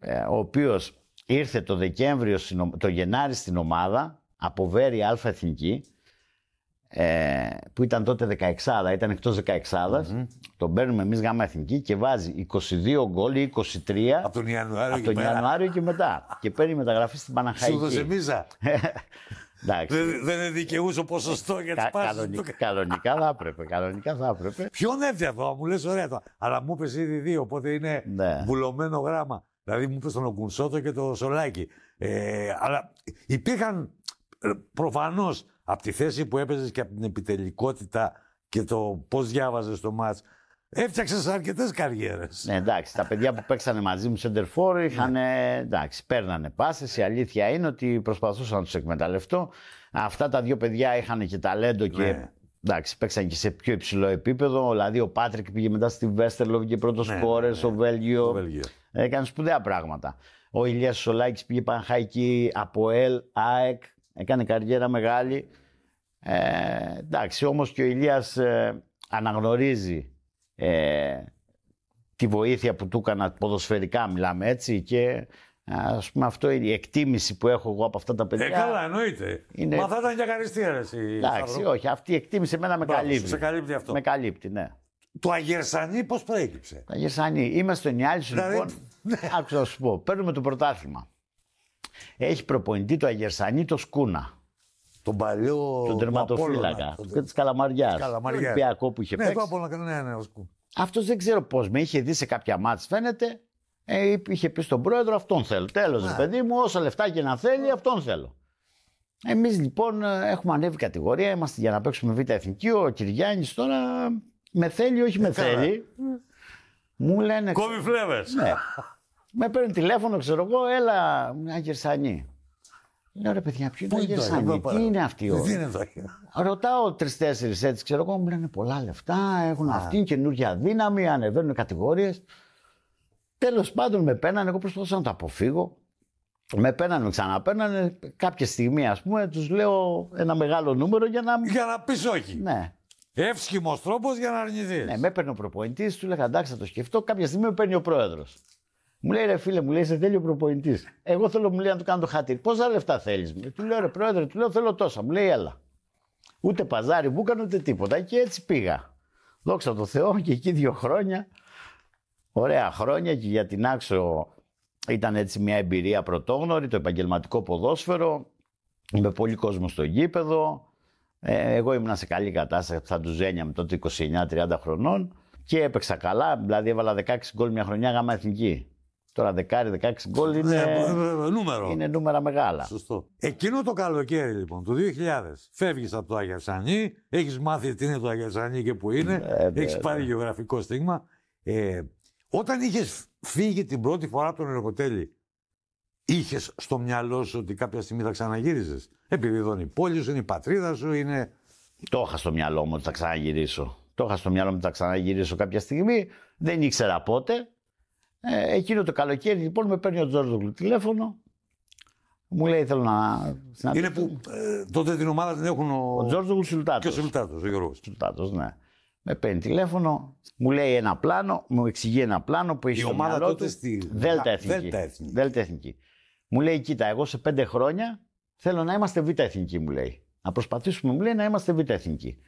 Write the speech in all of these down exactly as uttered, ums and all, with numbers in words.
ε, ο οποίος ήρθε το Δεκέμβριο, το Γενάρη στην ομάδα, από Βέρεια Αλφα Εθνική, ε, που ήταν τότε δεκαεξάδα, ήταν εκτός δεκαεξάδας. Mm-hmm. Τον παίρνουμε εμείς Γάμα Εθνική και βάζει είκοσι δύο γκολ ή είκοσι τρία από τον Ιανουάριο, από τον και, Ιανουάριο και μετά. Και παίρνει μεταγραφή στην Παναχαϊκή. Σου δώσε μίζα. Δεν, δεν δικαιούσε ποσοστό για τις Κα, πάσεις. κανονικά, του... κανονικά θα έπρεπε. Κανονικά θα έπρεπε. Ποιον έφτιαχνα, μου λες ωραία το. Αλλά μου είπες ήδη δύο, οπότε είναι ναι. βουλωμένο γράμμα. Δηλαδή μου είπες τον Ογκουνσότο και το Σολάκι. Ε, αλλά υπήρχαν προφανώς από τη θέση που έπαιζες και από την επιτελικότητα και το πώς διάβαζες το μάτς. Έφτιαξες αρκετές καριέρες. Ναι, εντάξει. Τα παιδιά που παίξανε μαζί μου σεντερφόρ είχαν. Εντάξει, παίρνανε πάσες. Η αλήθεια είναι ότι προσπαθούσα να τους εκμεταλλευτώ. Αυτά τα δύο παιδιά είχαν και ταλέντο και. Ναι. Εντάξει, παίξαν και σε πιο υψηλό επίπεδο. Δηλαδή, ο Πάτρικ πήγε μετά στη Βέστερλο και πρώτο ναι, σκόρερ, ναι, ναι. ο Βέλγιο. Βέλγιο. Έκανε σπουδαία πράγματα. Ο Ηλίας Σολάκης πήγε Παναχαϊκή, από ΕΛ, ΑΕΚ. Έκανε καριέρα μεγάλη. Ε, εντάξει, όμως και ο Ηλίας ε, αναγνωρίζει ε, τη βοήθεια που του έκανα ποδοσφαιρικά, μιλάμε έτσι, και ας πούμε αυτό η εκτίμηση που έχω εγώ από αυτά τα παιδιά. Ε, καλά, εννοείται. Είναι... Μα θα ήταν για καριστία, ρε, εσύ. Εντάξει, όχι, αυτή η εκτίμηση εμένα με Μπράβο, καλύπτει. Σε καλύπτει αυτό. Με καλύπτει, ναι. Το Αγερσανί πώς προέκυψε? Το Αγερσανί, είμαστε στον Ιάλισο, δηλαδή... λοιπόν. Άκουσα να σου πω, παίρνουμε το πρωτάθλημα. Έχει προπονητή το Αγερσανί το Σκούνα. Τον παλιό. Τον τερματοφύλακα. Τον... Τη Καλαμαριάς. Τον Ολυμπιακό που είχε ναι, παίξει. Απόλα, ναι, ναι, αυτός δεν ξέρω πώς με είχε δει σε κάποια μάτς, φαίνεται. Ε, είχε πει στον πρόεδρο, αυτόν θέλω. Τέλος, ρε παιδί μου, όσα λεφτά και να θέλει, αυτόν θέλω. Εμείς λοιπόν έχουμε ανέβει κατηγορία, είμαστε για να παίξουμε Β' Εθνική. Ο Κυριάννης τώρα με θέλει, όχι με θέλει. Μου λένε. Κόβει φλέβες. Ναι. Με παίρνει τηλέφωνο, ξέρω εγώ, έλα, Αγερσανή. Λέω ρε παιδιά, ποιο είναι Αγερσανή, τι είναι αυτή η ώρα. Ρωτάω τρεις-τέσσερις έτσι, ξέρω εγώ, μου λένε πολλά λεφτά, έχουν αυτήν καινούργια δύναμη, ανεβαίνουν κατηγορίες. Τέλος πάντων με πένανε, εγώ προσπαθούσα να το αποφύγω. Με πένανε, με ξαναπένανε. Κάποια στιγμή, ας πούμε, τους λέω ένα μεγάλο νούμερο για να. Για να πεις όχι. Ναι. Εύσχυμος τρόπος για να αρνηθείς. Ναι, με έπαιρνε ο προπονητής, του λέγα εντάξει, θα το σκεφτώ. Κάποια στιγμή με παίρνει ο πρόεδρος. Μου λέει ρε φίλε, μου λέει σε θέλει ο προπονητής. Εγώ θέλω, μου λέει, να του κάνω το χατήρι. Πόσα λεφτά θέλεις? Του λέω ρε πρόεδρε, του λέω θέλω τόσα. Μου λέει έλα. Ούτε παζάρι μου έκανε ούτε τίποτα. Και έτσι πήγα. Δόξα τω Θεώ, και εκεί δύο χρόνια. Ωραία χρόνια, και για την Άξο ήταν έτσι μια εμπειρία πρωτόγνωρη, το επαγγελματικό ποδόσφαιρο. Με πολύ κόσμο στο γήπεδο. Ε, εγώ ήμουν σε καλή κατάσταση, θα του ζένιαμε τότε είκοσι εννιά τριάντα χρονών και έπαιξα καλά, δηλαδή έβαλα δεκαέξι γκολ μια χρονιά Γάμα Εθνική. Τώρα δεκάρι, δεκαέξι γκολ είναι, ε, νούμερο. είναι νούμερα μεγάλα. Σωστό. Εκείνο το καλοκαίρι λοιπόν, το δύο χιλιάδες, φεύγεις από το Αγερσανί, έχεις μάθει τι είναι το Αγερσανί και που είναι, ε, έχεις ε, πάρει ε. γεωγραφικό στίγμα. Ε, όταν είχες φύγει την πρώτη φορά από τον Εργοτέλη, είχες στο μυαλό σου ότι κάποια στιγμή θα ξαναγύριζες? Επειδή εδώ είναι η πόλη σου, είναι η πατρίδα σου, είναι. Το είχα στο μυαλό μου ότι θα ξαναγυρίσω. Το είχα στο μυαλό μου ότι θα ξαναγυρίσω κάποια στιγμή. Δεν ήξερα πότε. Ε, εκείνο το καλοκαίρι λοιπόν με παίρνει ο Τζόρτζογλου τηλέφωνο. Μου λέει θέλω να. Είναι που ε, τότε την ομάδα την έχουν ο. Ο Τζόρτζογλου Σουλτάτος. Και ο Σουλτάτος, ο Γιώργος. Σουλτάτος, ναι. Με παίρνει τηλέφωνο, μου λέει ένα πλάνο, μου εξηγεί ένα πλάνο που έχει η στο ομάδα μυαλό τότε του. Στη... Δέλτα Εθνική. Εθνική. Δέλτα Εθνική. Μου λέει, κοίτα, εγώ σε πέντε χρόνια θέλω να είμαστε Β' Εθνική, μου λέει. Να προσπαθήσουμε, μου λέει, να είμαστε Β' Εθνική.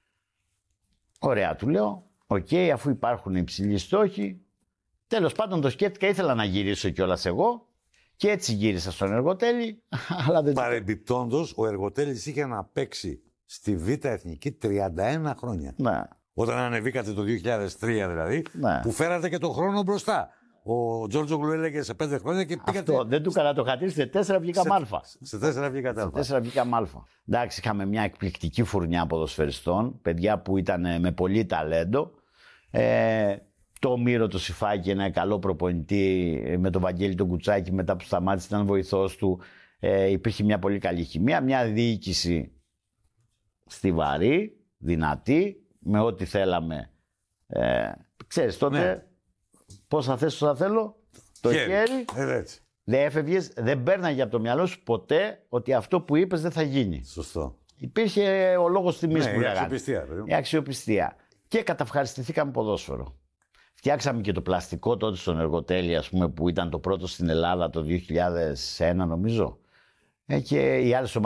Ωραία, του λέω, οκ, okay, αφού υπάρχουν υψηλοί στόχοι. Τέλος πάντων το σκέφτηκα, ήθελα να γυρίσω κιόλας εγώ. Και έτσι γύρισα στον Εργοτέλη. Δεν... Παρεμπιπτόντως, ο Εργοτέλης είχε να παίξει στη Β' Εθνική τριάντα ένα χρόνια. Ναι. Όταν ανεβήκατε το δύο χιλιάδες τρία δηλαδή, ναι. που φέρατε και τον χρόνο μπροστά. Ο Τζόρτζογλου έλεγε σε πέντε χρόνια και πήγατε. Αυτό δεν του έκανα το χατήρι, σε τέσσερα βγήκα σε... μάλφα. Σε τέσσερα βγήκα σε τέσσερα βγήκα μάλφα. Εντάξει, είχαμε μια εκπληκτική φουρνιά ποδοσφαιριστών, παιδιά που ήταν με πολύ ταλέντο. Ε, το Μύρο το Σιφάκη, ένα καλό προπονητή, με τον Βαγγέλη τον Κουτσάκη, μετά που σταμάτησε ήταν βοηθός του. Ε, υπήρχε μια πολύ καλή χημεία, μια διοίκηση στιβαρή, δυνατή, με ό,τι θέλαμε. Ε, ξέρεις τότε. Ναι. Πώς θα θες, θα θέλω, το χέρι, χέρι ε, δεν έφευγες, δεν πέρναγε από το μυαλό σου ποτέ ότι αυτό που είπες δεν θα γίνει. Σωστό. Υπήρχε ο λόγος τιμής ναι, που η λέγανε. αξιοπιστία. Η αξιοπιστία. Και καταυχαριστηθήκαμε ποδόσφαιρο. φτιάξαμε και το πλαστικό τότε στον Εργοτέλη, ας πούμε, που ήταν το πρώτο στην Ελλάδα το δύο χιλιάδες ένα νομίζω. Ε, και οι άλλες ομάδες